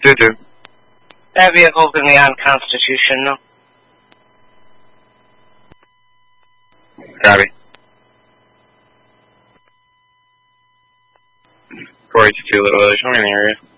2-2. That vehicle's going to be unconstitutional. Copy. 482 Little Village, I'm in the area.